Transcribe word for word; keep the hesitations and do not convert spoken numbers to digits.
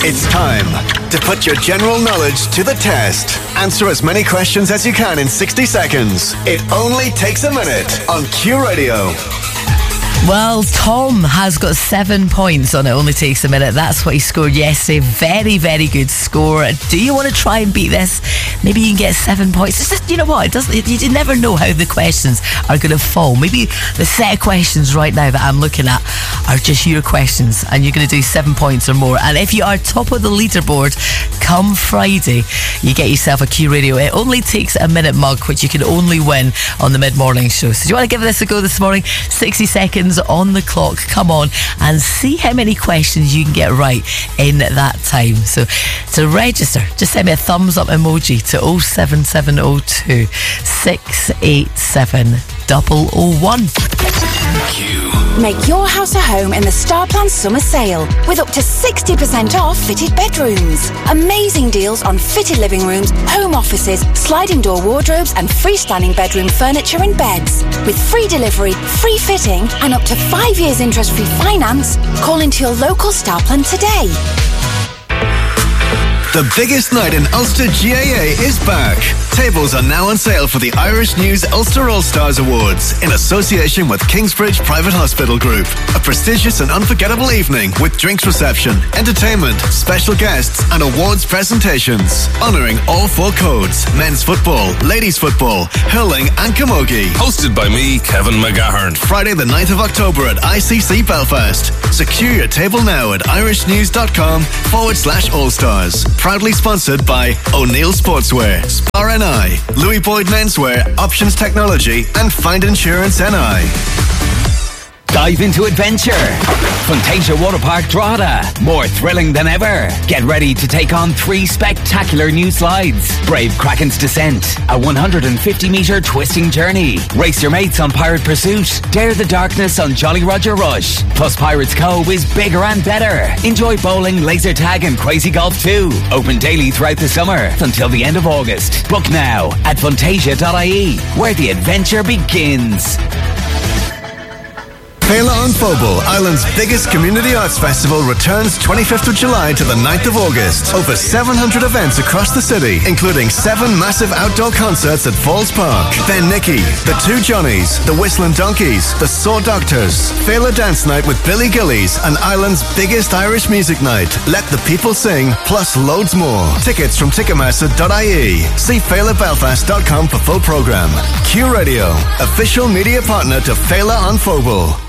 It's time to put your general knowledge to the test. Answer as many questions as you can in sixty seconds. It only takes a minute on Q Radio. Well, Tom has got seven points on It Only Takes a Minute. That's what he scored yesterday. Very, very good score. Do you want to try and beat this? Maybe you can get seven points. It's just, you know what? It doesn't. You never know how the questions are going to fall. Maybe the set of questions right now that I'm looking at are just your questions, and you're going to do seven points or more. And if you are top of the leaderboard come Friday, you get yourself a Q Radio It Only Takes a Minute mug, which you can only win on the mid-morning show. So do you want to give this a go this morning? sixty seconds on the clock. Come on and see how many questions you can get right in that time. So to register, just send me a thumbs up emoji to oh seven seven oh two, six eight seven, oh oh one. Make your house a home in the Starplan Summer Sale with up to sixty percent off fitted bedrooms. Amazing deals on fitted living rooms, home offices, sliding door wardrobes and freestanding bedroom furniture and beds. With free delivery, free fitting and up to five years interest-free finance. Call into your local Starplan today. The biggest night in Ulster G A A is back. Tables are now on sale for the Irish News Ulster All-Stars Awards in association with Kingsbridge Private Hospital Group. A prestigious and unforgettable evening with drinks reception, entertainment, special guests and awards presentations. Honouring all four codes: men's football, ladies football, hurling and camogie. Hosted by me, Kevin McGahern. Friday the ninth of October at I C C Belfast. Secure your table now at irishnews.com forward slash All-Stars. Proudly sponsored by O'Neill Sportswear, Spar N I, Louis Boyd Menswear, Options Technology and Find Insurance N I. Dive into adventure. Fantasia Water Park Drogheda. More thrilling than ever. Get ready to take on three spectacular new slides. Brave Kraken's Descent, a one hundred fifty metre twisting journey. Race your mates on Pirate Pursuit. Dare the darkness on Jolly Roger Rush. Plus Pirates Cove is bigger and better. Enjoy bowling, laser tag and crazy golf too. Open daily throughout the summer until the end of August. Book now at fantasia dot I E, where the adventure begins. Féile an Phobal, Ireland's biggest community arts festival, returns twenty-fifth of July to the ninth of August. Over seven hundred events across the city, including seven massive outdoor concerts at Falls Park. Ben Nicky, The Two Johnnies, The Whistling Donkeys, The Saw Doctors, Féile Dance Night with Billy Gillies, and Ireland's biggest Irish music night, Let the People Sing, plus loads more. Tickets from ticketmaster dot I E. See féile belfast dot com for full programme. Q Radio, official media partner to Féile an Phobal.